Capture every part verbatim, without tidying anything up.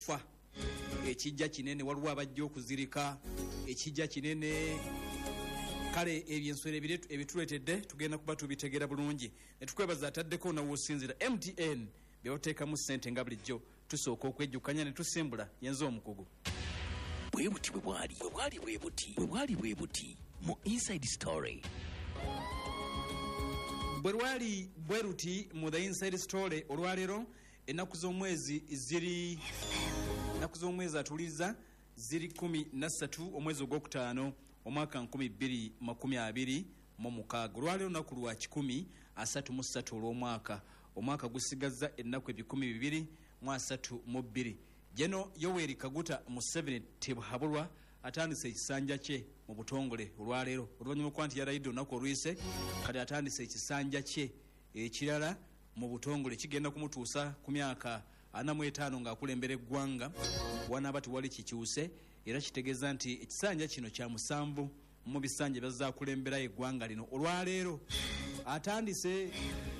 fa ekijja kinene waliwo abajja okuzirika ekijja kinene kale ebyenswera ebituletedde tugenda kuba tubitegera bulungi ne tukwebaza ataddeko na wosinzira M T N byoteekamu ssente nga bulijjo tusooka okwejjukanya ne tusimbula yenza omukugu bwe buti bwe bwali bwe bwali bwe buti bwe bwali bwe buti mu Inside Story bwe lwali bwe ruti mu The Inside Story olwaleero ennaku z'omwezi ziri ennaku z'omwezi atuliza ziri kumi na ssatu omwezi ogwokutaano omwaka nkumi bbiri makumi abiri mu mukaaga olwaleero lunaku lwa kikumi asatu mu ssatu olw'omwaka omwaka gusigazza ennaku ebikumi bibiri mu asatu mu bbiri jeno Yoweri Kaguta Museveni Tibuhaburwa atandise ekisanja kye mu butongole olwaleero oluvannyuma okuba nti yalayidde olunaku oluyise kati atandise ekisanja kye ekirala mu butongole kigenda kumutuusa ku myaka ana mu etaano ng'akulembera eggwanga wanaaba tiwali kikyuse era kitegeeza nti ekisanja kino kya musanvu mu bisanja byazaakulembera eggwanga lino olwaleero atandise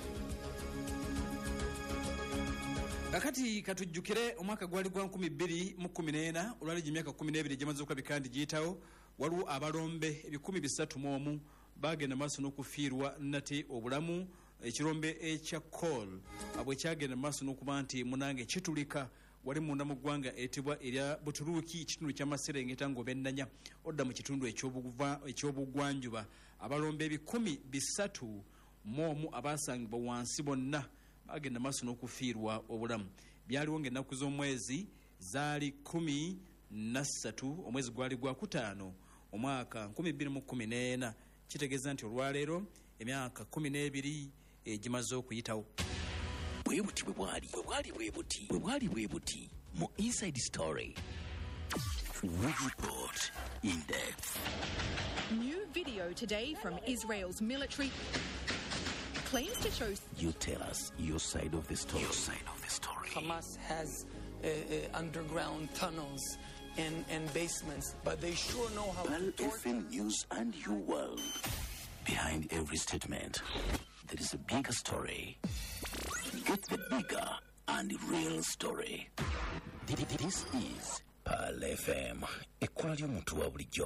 kakati katujjukire omwaka gwali gwa nkumi bbiri mu kkumi n'ena olwali gy'emyaka kkumi n'ebiri gyamaze okuba bikandi giyitawo waliwo abalombe ebikumi bisatu mu omu bagenda maaso n'okufiirwa nate obulamu ekirombe ekya Col abwe kyagenda maaso n'okuba nti munange kitulika wali munda mu ggwanga etibwa erya Buturuuki ekitundu ky'amaserengeta ng'obennanya odda mu kitundu eky'obugwanjuba abalombe ebikumi bisatu mu omu abaasangibwa wansi bonna bagenda maaso n'okufiirwa obulamu byaliwo ng'ennaku z'omwezi zaali kumi na ssatu omwezi gwali gwa kutaano omwaka nkumi bbiri mu kkumi n'ena kitegeeza nti olwaleero emyaka kkumi n'ebiri egimaze okuyitawo bwe buti bwe bwali bwe bwali bwe buti bwe bwali bwe buti mu Inside Story we report in depth. New video today from Israel's military claims to show. You tell us your side of the story. Your side of the story. Hamas has uh, uh, underground tunnels and, and basements, but they sure know how Pal to F M News and your world. Behind every statement, there is a bigger story. Get the bigger and real story. This is Pal F M. Equality omuntu wa bulijjo.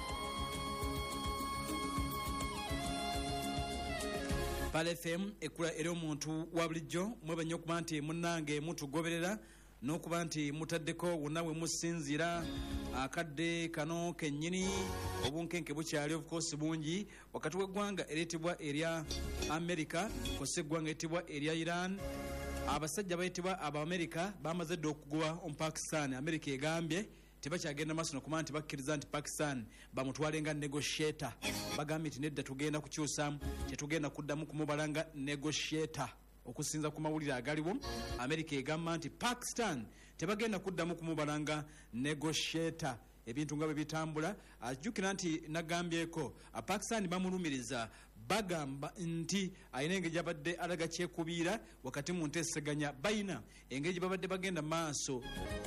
Pal F M ekula eri omuntu wa bulijjo mwebanye okuba nti munnange mutugoberera n'okuba nti mutaddeko wonna we musinzira akadde kano kennyini obunkenke bukyali of course bungi wakati w'eggwanga ereetebwa erya America kose eggwanga ereetebwa erya Iran abasajja bayitibwa Aba-America bamaze dda okugoba Omupakistan America egambye tebakyagenda maaso nokuba nti bakkiriza nti Pakistan bamutwale nga negotiator bagambye nti nedda tugenda kukyusamu tetugenda kuddamu kumubala nga negotiator okusinza ku mawulire agaliwo America egamba nti Pakistan tebagenda kuddamu kumubala nga negotiator ebintu nga bwe bitambula ajjukira nti nagambyeko Pakistan bamulumiriza bagamba nti ayina engeri gyabadde alaga kyekubiira wakati mu nteeseganya bayina engeri gyebabadde bagenda maaso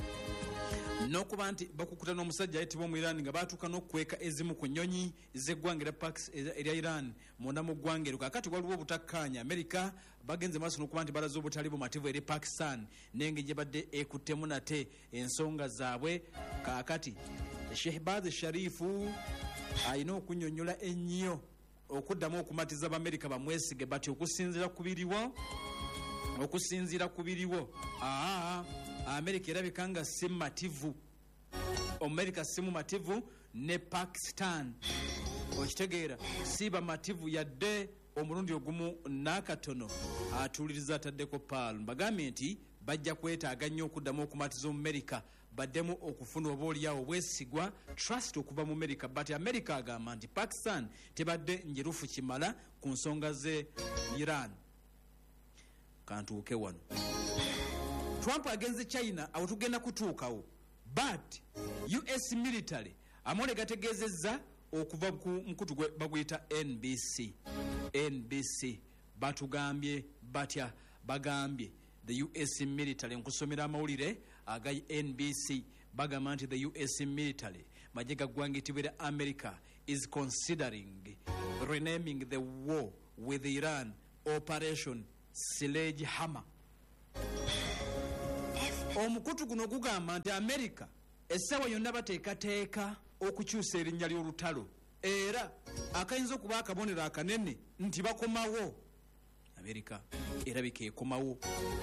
n'okuba nti bakukuta n'omusajja ayitibwa mu Iran nga baatuuka n'okukweka ezimu ku nnyonyi z'eggwanga erya Iran munda mu ggwanga eryo kaakati waliwo obutakkaanya America bagenze maaso n'okuba nti balaze obutali bumativu eri Pakistan n'engeri gyebadde ekuttemu nate ensonga zaabwe kaakati Shehbaz Sharifu ayina okunnyonnyola ennyo okuddamu okumatiza b'Amerika bamwesige bati okusinziira ku biriwo okusinziira ku biriwo aa America erabika nga si mativu America si mumativu ne Pakistan okitegeera si bamativu yadde omulundi ogumu n'akatono atuuliriza ataddeko Paul mbagambye nti bajja kwetaaga nnyo okuddamu okumatiza mu America baddemu okufuna obaoliawo obwesigwa trust okuva mu America but America agamba nti Pakistan tebadde njerufu kimala ku nsonga ze Iran kantuuke wano Trump agenze China awo tugenda kutuukawo but U S military amole gategezezza okuva ku mkutu gwe baguyita N B C N B C batugambye batya bagambye the U S military nkusomera amawulire agayi N B C bagamba nti the U S military majega gwange tibera America is considering renaming the war with Iran Operation Sledgehammer. F omukutu guno gugamba nti America essaawa yonna bateekateeka okukyusa erinnya ly'olutalo era akayinza okuba akabonero akanene nti bakomawo. America erabika ekomawo,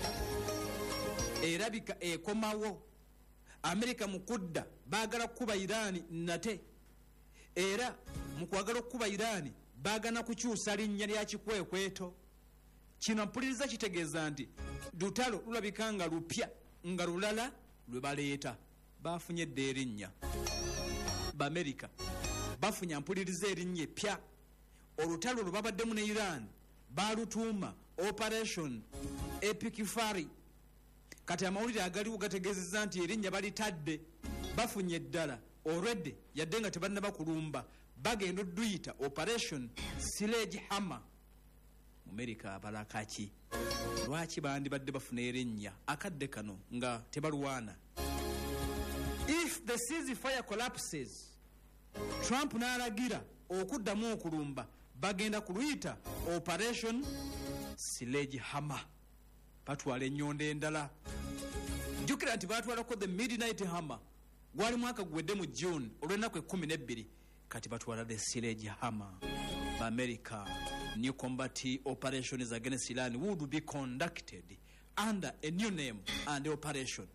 erabika ekomawo. America mu kudda baagala kukuba Iran nate, era mu kwagala okukuba Iran baagana kukyusa linnya lya kikwekweto. Kino mpuliriza kitegeeza nti lutalo lulabika nga lupya nga lulala lwe baleeta. Bafunye dde erinnya b'Amerika, bafunya mpuliriza erinnya epya. Olutalo lwe babaddemu ne Iran baalutuuma Operation Epikifari. Kati amawulire agaliwo gategeezezza nti erinnya balitadde, bafunye eddala already yadde nga tebannaba kulumba, bagenda odduyita Operation Sledge Hammer. Mu America abalakaki lwaki bandibadde bafuna erinnya akadde kano nga tebalwana? If the ceasefire collapses, Trump n'alagira okuddamu okulumba, bagenda kuluyita Operation Sledge Hammer. Batwala ennyonda endala. Jjukira nti batwalako the Midnight Hammer gwali mwaka guwedde mu June olw'ennaku ekkumi n'ebbiri. Kati batwala the Sledge Hammer. America new combat operations against Iran would be conducted under a new name and operation.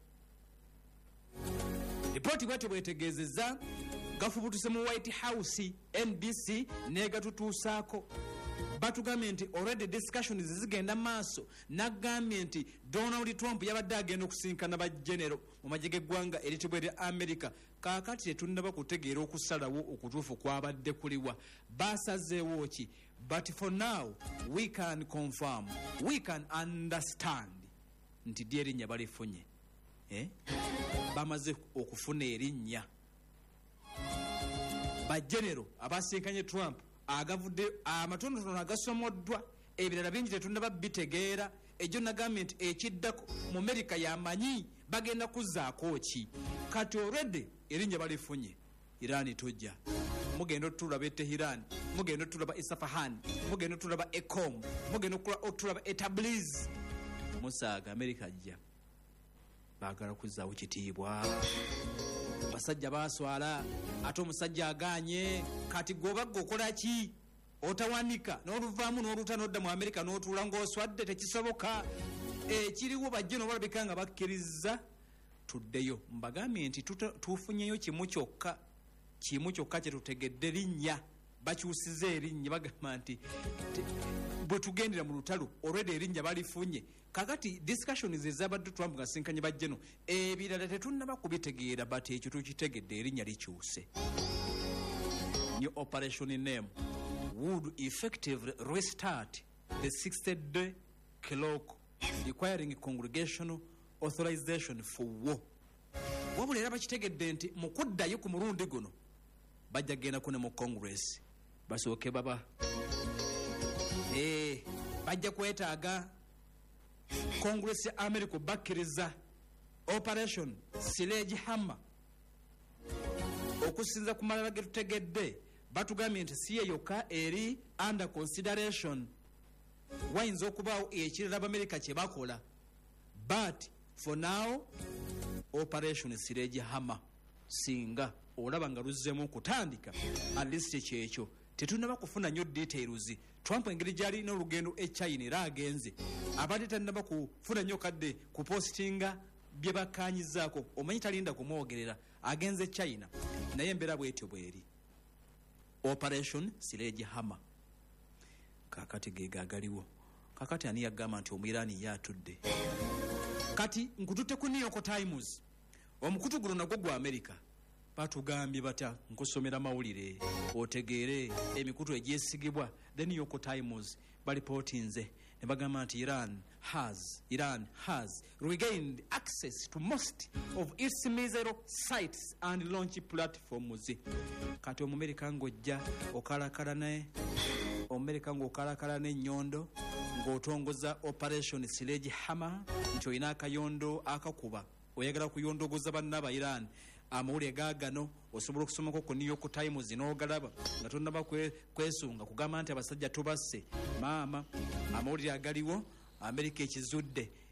Report bwate bwetegeezezza gafubutuse mu White House, N B C negatutuusaako. Batugambye nti already discussions zigenda maaso. Nagambye nti Donald Trump yabadde agenda okusinkana bajenero mu magye g'eggwanga eritibwa erya America. Kaakati tetunnaba kutegeera okusalawo okutuufu kwabadde kuliwa. Basazeewo ki? But for now we can confirm, we can understand nti ddi erinnya balifunye. Eh? Bamaze okufuna erinnya. Bajenero abasinkanye Trump agavudde amatonotono agasomoddwa, ebirala bingi tetunnaba bitegeera. Ejjo nagambye nti ekiddako mu America yamanyi bagenda kuzzaako ki. Kati already erinnya balifunye. Iran tojja, mugenda otulaba e Tehran, mugenda otulaba e Safahan, mugenda otulaba e Qom, mugenda otulaba e Tabriz. Musaaga America ajja baagala kuzzaawo kitiibwa. Basajja baaswala ate omusajja aganye. Kati gobagga okola ki? Otawanika n'oluvaamu n'oluta n'odda mu America n'otuula ng'oswadde, tekisoboka. Ekiriwo bajje n'obalabika nga bakkiriza tuddeyo. Mbagambye nti tufunyeyo kimu kyokka, kimu kyokka kye tutegedde linnya. Bakyusiza erinnya bagamba nti bwe tugendera mu lutalo already erinnya balifunye. Kakati discussions ezabadde Trump nga sinkanye bajjeno ebirala tetunnaba kubitegeera, but ekyo tukitegedde erinnya likyuse. New operation name would effectively restart the sixty-day clock requiring congregational authorization for war. Wabula era bakitegedde nti mu kuddayo ku mulundi guno bajja kgendako ne mu Congress basooke baba eh bajja kwetaaga Congress ya America bakkiriza Operation Sledge Hammer. Okusinza ku malala ge tutegedde batugambye nti si yokka eri under consideration. Wayinza okubaawo ekirala America kye bakola, but for now Operation Sledge Hammer singa olaba nga luzzeemu okutandika at least kyekyo. Tetunnaba kufuna nnyo details. Trump engeri gyali n'olugendo e China era agenze, abadde tannaba kufuna nnyo kadde ku postinga bye bakkaanyizaako. Omanyi talinda kumwogerera, agenze China naye embeera bwetyo bweri. Operation Sledge Hammer kakati ge gaagaliwo. Kakati ani yagamba nti Omwirani yatudde? Kati nkututte ku New York Times, omukutu guno nagwo gwa America. Batugambye batya? Nkusomera mawulire otegeere emikutu egyesigibwa. The New York Times balipotinze ne bagamba nti Iran has Iran has regained access to most of its missile sites and launch platforms. Kati Omumerika ng'ojja okalakala ne Omumerika ng'okalakala n'ennyondo ng'otongoza Operation Sledge Hammer nti olina akayondo akakuba oyagala kuyondogoza bannaba Iran. Amawulire gaagano osobola okusomako ku New York Times n'ogalaba nga tonnaba kwesunga kugamba nti abasajja tubasse maama. Amawulire agaliwo America ekizudde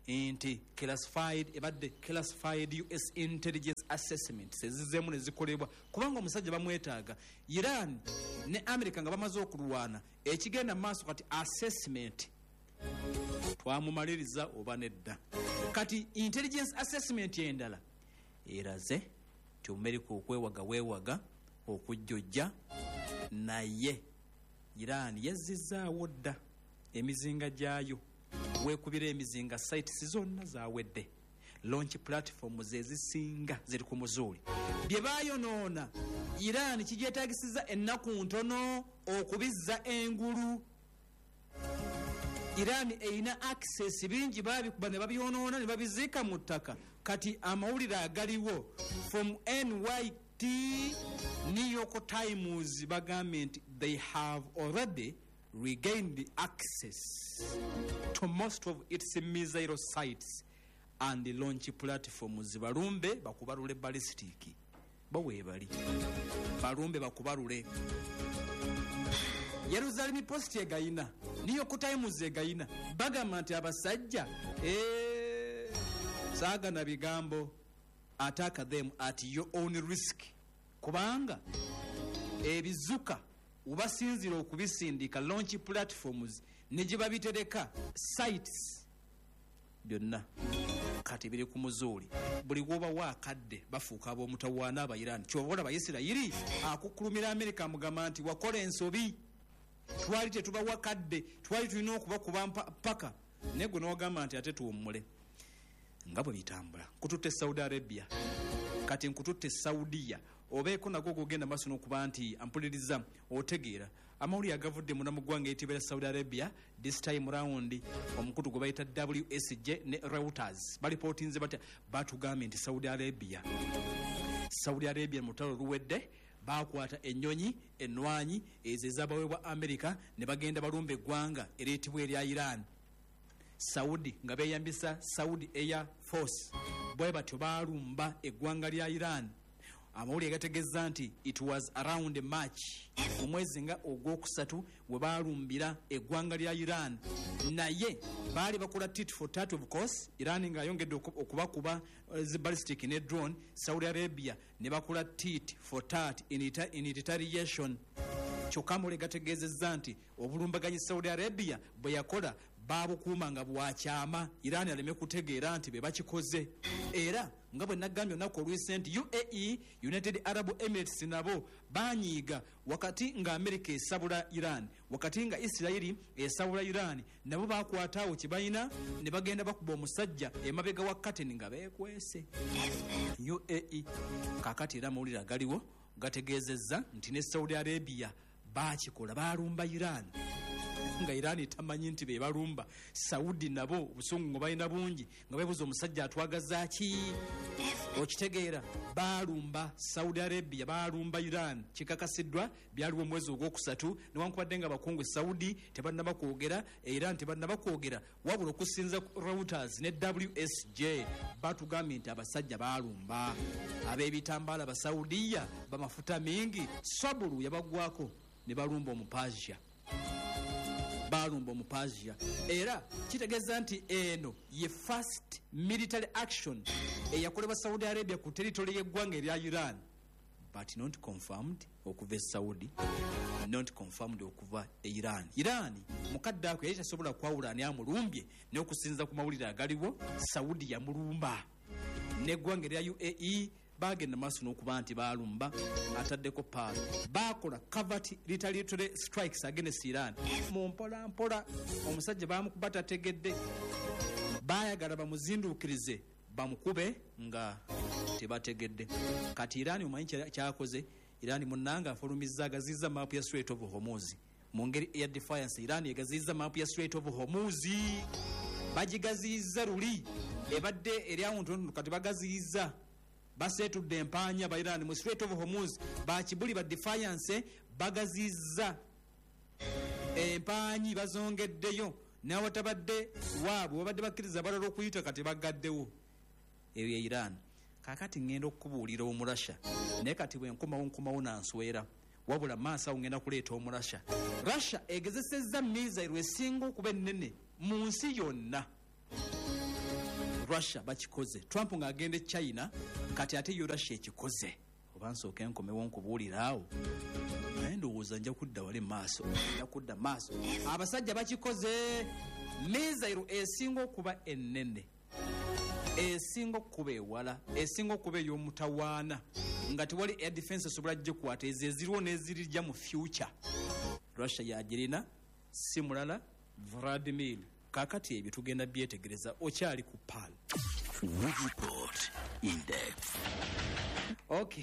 nti classified ebadde classified U S intelligence assessment sezizeemu ne zikolebwa kubanga omusajja bamwetaaga. Iran ne America nga bamaze okulwana ekigenda maaso kati assessment twamumaliriza oba nedda. Kati intelligence assessment endala eraze ti America okwewaga weewaga okujjojja naye Iran yazzizaawo dda emizinga gyayo weekubira emizinga sites zonna zaawedde. Launch platforms ezisinga ziri ku muzuuli bye baayonoona Iran kigyetaagisiza ennaku ntono okubizza engulu. Iran eina access bingi babikuba ne babyonoona ne babiziika mu ttaka. Kati amawulire agaliwo from N Y T New York Times bagambye nti they have already regained access to most of its missile sites and the launch platforms. Balumbe bakubalule ballistic baweebali balumbe bakubalule. Jerusalem Post egayina, New York Times egayina, bagamba nti abasajja eh saaga na bigambo, attack them at your own risk kubanga ebizuka ubasinzira okubisindika launch platforms ne gye babitereka sites byonna kati biri ku muzuuli. Buli gwoba waakadde bafuuka ab'omutawaana aba Iran. Kyobola Abayisirayiri akukulumira America mugamba nti wakola ensobi, twali tetuba wakadde, twali tulina okubakuba mpaka naye gwe n'ogamba nti ate tuwummule. Nga bwe bitambula kututte Saudi Arabia, kati nkututte Saudiya obeeko nagwo gogenda maaso n'okuba nti ampuliriza otegeera amawulire agavudde muna mu ggwanga eyitibwa Saudi Arabia this time round. Omukutu gwe bayita W S J ne Reuters balipootinze batya batugambye nti Saudi Arabia Saudi Arabia mu lutalo luwedde bakwata ennyonyi ennwanyi ezo ezabaweebwa America ne bagenda balumba eggwanga eryetibwa erya Iran. Saudi nga beeyambisa Saudi Air Force bwe batyo baalumba eggwanga lya Iran. Amawulire gategeeza nti it was around March mu mwezi nga ogwokusatu we baalumbira eggwanga lya Iran, naye baali bakola tit for tat of course. Iran nga ayongedde okubakuba zi ballistic ne drone, Saudi Arabia ne bakola tit for tat in, ita, in retaliation. Kyokka amawulire gategeezezza nti obulumbaganyi Saudi Arabia bwe yakola baabukuuma nga bwakyama Iran aleme kutegeera nti be bakikoze. Era nga bwe nagambye olunaku olw'isenti U A E United Arab Emirates nabo banyiiga wakati nga America esabula Iran, wakati nga Isirairi esabula Iran, nabo bakwataawo kye balina ne bagenda bakuba omusajja emabega wa curtain nga beekwese. U A E kakati era amawulire agaliwo gategeezezza nti ne Saudi Arabia baakikola, baalumba Iran nga Iran tamanyi nti be balumba. Saudi nabo obusungu ngo balina bungi nga beebuuza omusajja atwagaza ki. Okitegeera baalumba Saudi Arabia, baalumba Iran. Kikakasiddwa byaliwo omwezi ogwokusatu newankubadde nga bakungu Saudi tebannaba kwogera, Iran tebannaba kwogera, wabula okusinza Reuters ne W S J batugambye nti abasajja baalumba. Ab'ebitambaala Basaudiya bamafuta mingi Sabulu yabagwako ne balumba Omupazia, balumba Omupazia. Era kitegeeza nti eno ye first military action eyakolebwa Saudi Arabia ku territory y'eggwanga erya Iran, but not confirmed okuva e Saudi, not confirmed okuva e Iran. Iran mukadde ako yali tasobola kwawula ani amulumbye n'okusinza ku mawulire agaliwo. Saudi yamulumba n'eggwanga erya U A E bagenda maaso n'okuba nti baalumba, ataddeko paalo. Baakola covert retaliatory strikes against Iran mu mpola mpola. Omusajja baamukuba tategedde, baayagala bamuzinduukirize bamukube nga tebategedde. Kati Iran omanyi kyakoze? Iran munnanga afulumizza agaziza maapu ya Strait of Hormuz mu ngeri ya defiance. Iran egaziza maapu ya Strait of Hormuz, bagigaziza luli ebadde eryawo ntono, kati bagaziza basetudde empaanya ba Iran mu Strait of Hormuz. Bakibuli ba defiance bagaziza empaanyi bazongeddeyo, n'abatabadde waabwe babadde bakkiriza balala okuyita kati bagaddewo. Eyo ye Iran. Kakati ngenda okubuulira omurasha naye kati bwe nkomawo nkomawo nanswera, wabula maaso awo ngenda kuleeta omurasha. Russia egezesezza missile esinga okuba ennene mu nsi yonna. Russia bakikoze. Trump ng'agenda e China kati ate yo Russia ekikoze. Oba nsooke nkomewo nkubuulira awo. Naye ndowooza nja kudda wali maaso. Nja kudda maaso. Abasajja bakikoze. Missile esinga okuba ennene. Esinga okuba ewala. Esinga okuba ey'omutawaana. Nga tewali air defense esobola gikwata ezo eziriwo n'ezirijja mu future. Russia yagirina si mulala Vladimir. Kakati ebyo tugenda byetegereza okyali ku pal. Report in depth. Okay.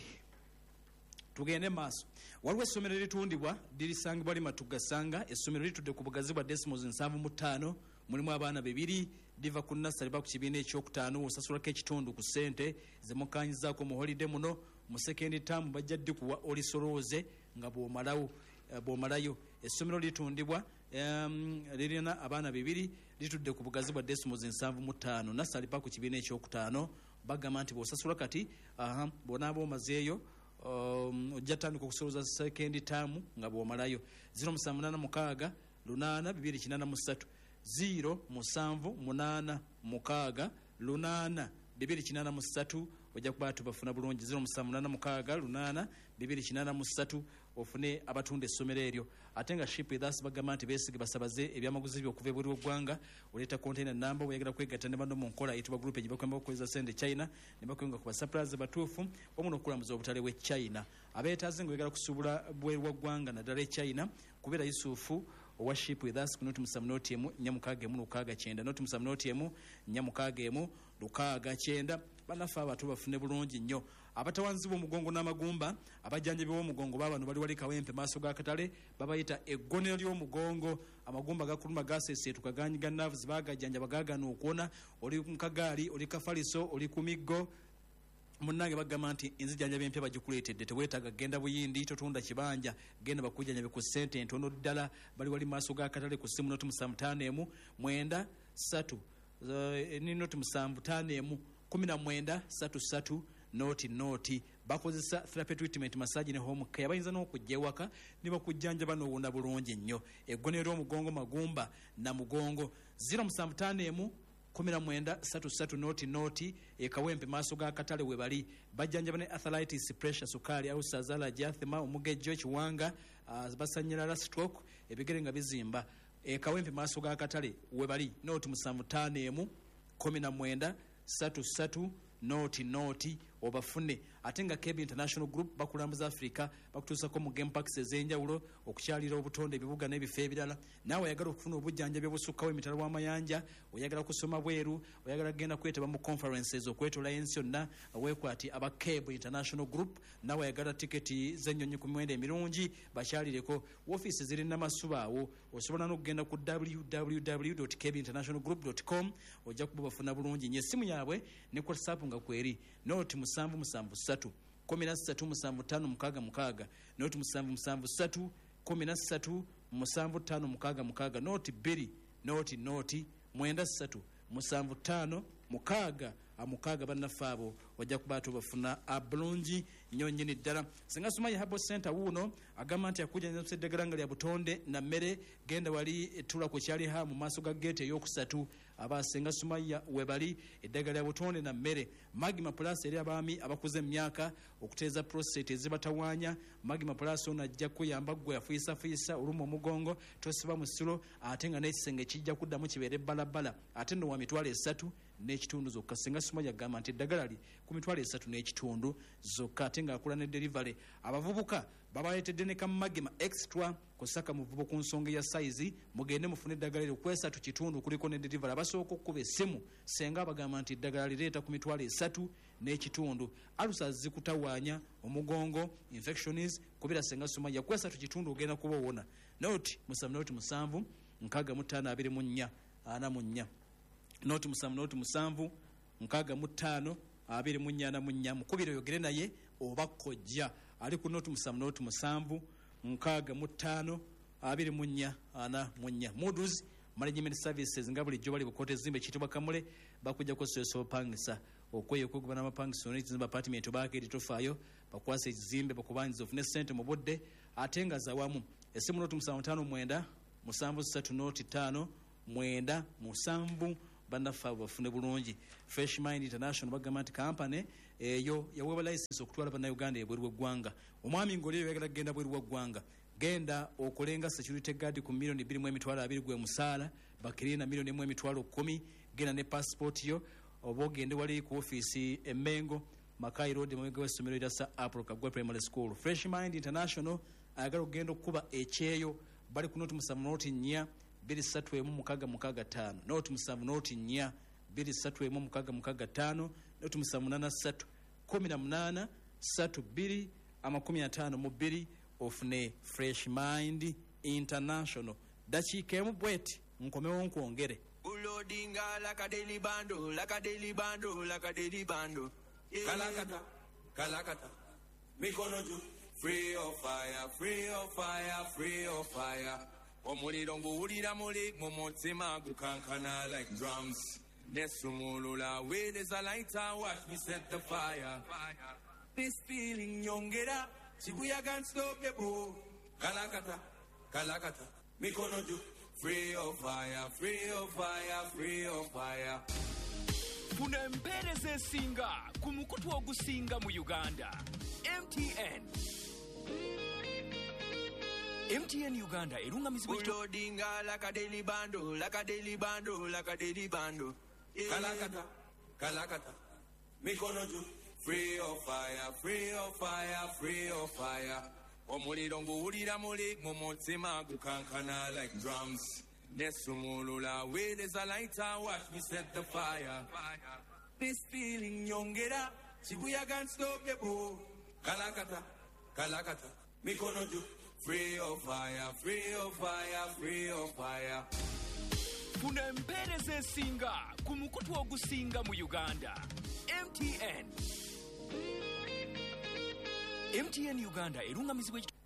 Tugende maaso. Waliwo essomero eritundibwa lirisangibwa Limatugasanga. Essomero litudde ku bugazi bwa decimals nsanvu mu ttaano. Mulimu abaana bibiri diva ku nasale ba ku kibiina ekyokutaano osasulako ekitundu ku ssente zemukanyizaako mu holiday muno. Mu second term bajja ddikuwa olisoloze nga bw'omalawo bw'omalayo. Essomero litundibwa um, lirina abaana bibiri litudde ku bugazi bwa decimals nsanvu mu ttaano. Nasale pa ku kibiina ekyokutaano bagamba nti bw'osasula kati aha bonaaba omazeeyo um, ojja tandika okusoloza second term nga bw'omalayo. zero musanvu munaana mukaaga lunaana bibiri kinaana mu ssatu zero musanvu munaana mukaaga lunaana bibiri kinaana mu ssatu ojja kuba tubafuna bulungi. zero musanvu munaana mukaaga lunaana bibiri kinaana mu ssatu ofune abatunda essomero eryo. Ate nga ship with us bagamba nti beesige basabaze ebyamaguzi by'okuva ebweru w'eggwanga oleeta container number bweyagala kwegatta ne bano mu nkola eyitibwa group egibakwemba okukozesa sente China ne bakwenga ku basuppliers batuufu omuno okulamuza obutale bw'e China. Abeetaaze ng'oyagala kusuubula bweru w'eggwanga naddala e China kubeera Yusufu owa ship with us ku noti musanvu noti emu nnya mukaaga emu lukaaga kyenda noti musanvu noti emu nnya mukaaga emu lukaaga kyenda. Bannaffe abantu bafune bulungi nnyo. Abatawanzibwa omugongo n'amagumba abajjanjabi b'omugongo baabano bali wali kawempe maaso g'akatale babayita eggonero ly'omugongo. Amagumba gakuluma gaseeseetuka ganyiga nerves bagajjanjaba gaagana okuwona. Oli mu kagaali oli kafaliso oli ku miggo munnange bagamba nti enzijjanjabi empya bagikuleetedde teweetaaga genda buyindi totunda kibanja genda bakujjanjabe ku ssente entono ddala. Bali wali maaso g'akatale ku ssimu noti musanvu ttaano emu mwenda ssatu ni noti musanvu ttaano emu kumi na mwenda ssatu ssatu noti noti. Bakozesa therapy treatment massage ne home care bayinza n'okujja ewaka ne bakujjanjaba n'owona bulungi nnyo. Eggonero ly'omugongo magumba na mugongo. zero musanvu ttaano emu kumi na mwenda ssatu ssatu noti noti ekawempe maaso g'akatale we bali. Bajjanjaba ne arthritis pressure sukaali ulcers allergy asthma omugejjo ekiwanga uh, basanyirala stroke ebigere nga bizimba. Ekawempe maaso g'akatale we bali noti musanvu ttaano emu kumi na mwenda ssatu ssatu noti noti obafune. Ate nga K B International Group bakulambuza Africa bakutuusako mu game packs ez'enjawulo okukyalira obutonde ebibuga n'ebifo ebirala. Naawe oyagala okufuna obujjanjabi obusukkawo emitala w'amayanja oyagala kusoma bweru oyagala genda kwetaba mu conferences okwetola ensi yonna weekwati aba K B International Group. Naawe oyagala tiketi z'ennyonyi ku miwendo emirungi bakyalireko. Woofiisi ziri Namasuba awo osobola n'okugenda ku w w w dot k b international group dot com ojja kuba bafuna bulungi nnyo. Essimu yaabwe ne WhatsApp nga kweri noti musanvu musanvu ssatu kumi na ssatu musanvu ttaano mukaaga mukaaga noti musanvu musanvu ssatu kumi na ssatu musanvu ttaano mukaaga mukaaga noti bbiri noti noti mwenda ssatu musanvu ttaano mukaaga amukaaga. Bannaffe abo ojja kuba tubafuna abulungi nnyo nnyini ddala. Singa Sumaya Herbal Center wuuno agamba nti akujjanjabisa eddagala nga lya butonde na mmere genda wali ettula ku kyali ha mu maaso ga geeti ey'okusatu. Aba Singa Sumaya we bali eddagala lya butonde na mmere. Magima Plus eri abaami abakuze emyaka okuteeza prostate ezibatawaanya. Magima Plus ono ajja kuyamba gwe afuyisafuuyisa oluma omugongo tosiba mu ssulo ate nga n'ekisenge kijja kuddamu kibeere bbalabala ate nno wa mitwalo esatu n'ekitundu zokka. Singa Sumaya agamba nti eddagala li ku mitwalo esatu n'ekitundu zokka ate ng'akola ne delivery. Abavubuka babaleetedde ne kamagima extra kusaka muvubo ku nsonga ya size mugende mufune eddagala lyo kwesatu kitundu kuliko ne delivery. Abasooka okukuba essimu senga abagamba nti eddagala lireeta ku mitwalo esatu n'ekitundu. Ulcers zikutawaanya omugongo infections kubira Singa Sumaya kwesatu kitundu ogenda kuba owona. Noti musanvu noti musanvu nkaaga mu ttaano abiri mu nnya ana mu nnya noti musanvu noti musanvu nkaaga mu ttaano abiri mu nnya ana mu nnya. Mukubire oyogere naye oba kojja ali ku noti musanvu noti musanvu nkaaga mu ttaano abiri mu nnya ana mu nnya. Moods management services nga bulijjo bali bukote zimbe kitibwa Kamule bakujja kusoesa opangisa okweyo okugubana amapangisa n'ekizimba apartment baakiri tofaayo bakwasa ekizimbe bakubanyiza ofune ssente mu budde ate nga zawamu. Essimu noti musanvu ttaano mwenda musanvu ssatu noti ttaano mwenda musanvu bannaffe abo bafune bulungi. Fresh Mind International bagamba nti kampani eyo yaweebwa license okutwala bannayuganda ebweru w'eggwanga. Omwami ng'oli oyagala kugenda bweru w'eggwanga, genda okolenga security guard ku milioni bbiri mu emitwalo abiri gwe musaala, bakirina milioni emu emitwalo kkumi, genda ne passport yo, oba ogende wali ku ofiisi e Mengo, Makai Road, mabega w'essomero erya Sir Apollo Kaggwa Primary School. Fresh Mind International ayagala okugenda okukuba ekyeyo, bali ku noti musanvu noti nnya bbiri ssatu emu mukaaga mukaaga ttaano, noti musanvu noti nnya bbiri ssatu emu mukaaga mukaaga ttaano, noti musanvu munaana ssatu kkumi na munaana ssatu bbiri amakumi ataano mu bbiri, ofune Fresh Mind International. Dakiika emu bweti nkomewo nkwongere. Ulodinga like a daily bando, like a daily bando, like a daily bando. Yeah. Kalakata, kalakata, mikono juu. Free of fire, free of fire, free of fire. Omuliro nguwulira muli mumutima gukankana like drums. Nesumulula where there's a lighter, watch me set the fire. This feeling nyongera, Shibuya can't stop the boo. Kalakata, kalakata, mikono juu. Free of fire, free of fire, free of fire. Funa empeereza esinga ku mukutu ogusinga mu Uganda. M T N. M T N Uganda erungamizibwa ekito. Ulodinga like a daily bando, like a daily bando, like a daily bando. Yeah. Kalakata, kalakata, mikono juu. Free of fire, free of fire, free of fire. Omuliro nguwulira muli mumutima gukankana like drums. Nesumulula where there's a lighter, watch me set the fire. This feeling nyongera, Shibuya can't stop the boo. Kalakata, kalakata, mikono juu. Free of fire, free of fire, free of fire. Funa empeereza esinga ku mukutu ogusinga mu Uganda. M T N. M T N Uganda erungamizibwa ekito.